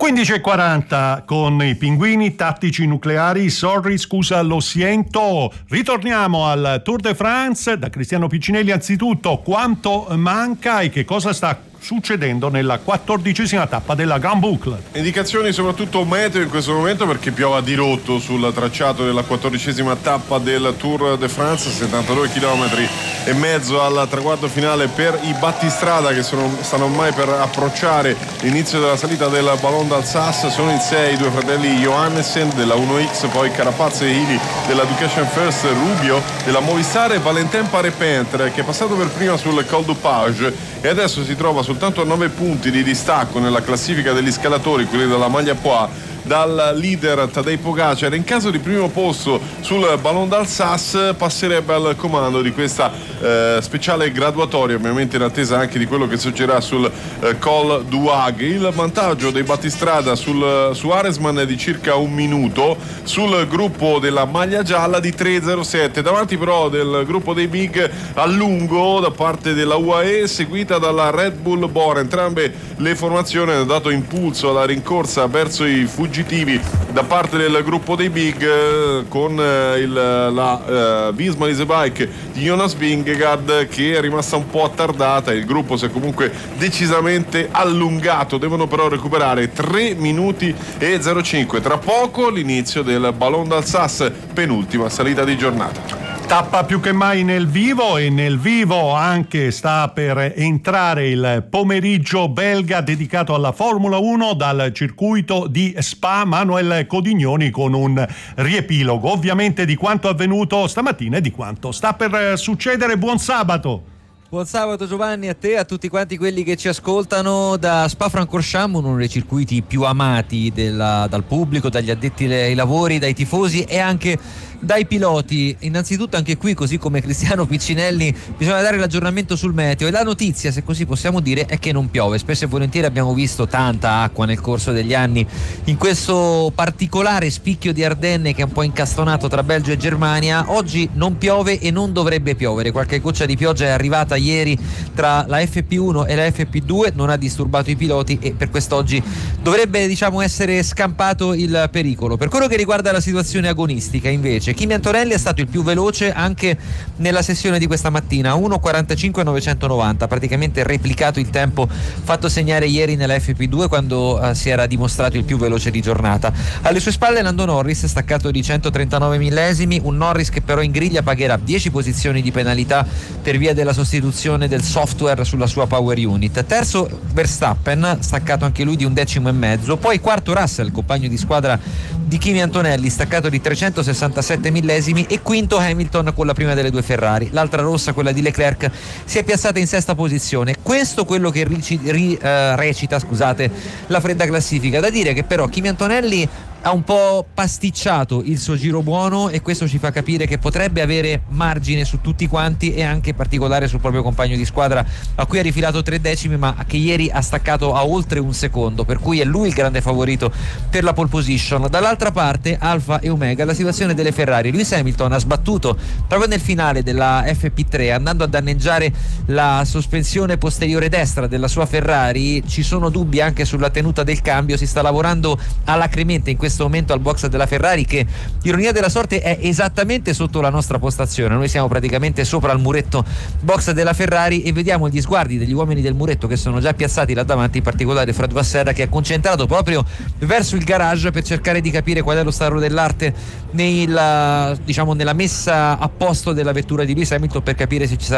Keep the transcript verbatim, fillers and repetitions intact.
quindici e quaranta con i pinguini tattici nucleari. Sorry, scusa, lo siento. Ritorniamo al Tour de France da Cristiano Piccinelli. Anzitutto, quanto manca e che cosa sta succedendo nella quattordicesima tappa della Grand Boucle? Indicazioni soprattutto meteo in questo momento, perché piove a dirotto sul tracciato della quattordicesima tappa del Tour de France, settantadue chilometri e mezzo al traguardo finale per i battistrada che sono, stanno ormai per approcciare l'inizio della salita del Ballon d'Alsace. Sono in sei i due fratelli Johannessen della uno X, poi Carapaz e Hili della Education First, Rubio della Movistar e Valentin Parepintre, che è passato per prima sul Col du Page e adesso si trova soltanto a nove punti di distacco nella classifica degli scalatori, quelli della maglia Poix, dal leader Tadej Pogacar. In caso di primo posto sul Ballon d'Alsace passerebbe al comando di questa eh, speciale graduatoria, ovviamente in attesa anche di quello che succederà sul eh, Col du Hague. Il vantaggio dei battistrada sul, su Aresman è di circa un minuto, sul gruppo della maglia gialla di tre zero sette, davanti però del gruppo dei big a lungo da parte della U A E seguita dalla Red Bull Bora. Entrambe le formazioni hanno dato impulso alla rincorsa verso i fuggitivi da parte del gruppo dei big, eh, con eh, il, la eh, Visma Leasebike di Jonas Vingegaard che è rimasta un po' attardata. Il gruppo si è comunque decisamente allungato, devono però recuperare tre minuti e zero cinque. Tra poco l'inizio del Ballon d'Alsace, penultima salita di giornata. Tappa più che mai nel vivo, e nel vivo anche sta per entrare il pomeriggio belga dedicato alla Formula uno dal circuito di Spa. Manuel Codignoni con un riepilogo ovviamente di quanto avvenuto stamattina e di quanto sta per succedere. Buon sabato! Buon sabato Giovanni, a te, a tutti quanti quelli che ci ascoltano da Spa-Francorchamps, uno dei circuiti più amati della, dal pubblico, dagli addetti ai lavori, dai tifosi e anche dai piloti. Innanzitutto anche qui, così come Cristiano Piccinelli, bisogna dare l'aggiornamento sul meteo, e la notizia, se così possiamo dire, è che non piove. Spesso e volentieri abbiamo visto tanta acqua nel corso degli anni in questo particolare spicchio di Ardenne che è un po' incastonato tra Belgio e Germania. Oggi non piove e non dovrebbe piovere. Qualche goccia di pioggia è arrivata ieri tra la F P uno e la F P due, non ha disturbato i piloti e per quest'oggi dovrebbe, diciamo, essere scampato il pericolo. Per quello che riguarda la situazione agonistica, invece, Kimi Antonelli è stato il più veloce anche nella sessione di questa mattina, uno quarantacinque novecentonovanta, praticamente replicato il tempo fatto segnare ieri nella F P due quando uh, si era dimostrato il più veloce di giornata. Alle sue spalle Lando Norris, staccato di centotrentanove millesimi, un Norris che però in griglia pagherà dieci posizioni di penalità per via della sostituzione del software sulla sua power unit. Terzo Verstappen, staccato anche lui di un decimo e mezzo, poi quarto Russell, compagno di squadra di Kimi Antonelli, staccato di trecentosessantasette millesimi, e quinto Hamilton con la prima delle due Ferrari. L'altra rossa, quella di Leclerc, si è piazzata in sesta posizione. Questo quello che rici, ri, uh, recita scusate, la fredda classifica. Da dire che però Kimi Antonelli ha un po' pasticciato il suo giro buono, e questo ci fa capire che potrebbe avere margine su tutti quanti e anche in particolare sul proprio compagno di squadra, a cui ha rifilato tre decimi ma che ieri ha staccato a oltre un secondo, per cui è lui il grande favorito per la pole position. Dall'altra parte Alfa e Omega, la situazione delle Ferrari. Lewis Hamilton ha sbattuto proprio nel finale della F P tre, andando a danneggiare la sospensione posteriore destra della sua Ferrari. Ci sono dubbi anche sulla tenuta del cambio, si sta lavorando alacremente in questo momento al box della Ferrari, che, ironia della sorte, è esattamente sotto la nostra postazione. Noi siamo praticamente sopra il muretto box della Ferrari e vediamo gli sguardi degli uomini del muretto che sono già piazzati là davanti, in particolare Fred Vasseur, che è concentrato proprio verso il garage per cercare di capire qual è lo stato dell'arte nella, diciamo, nella messa a posto della vettura di Lewis Hamilton, per capire se ci sarà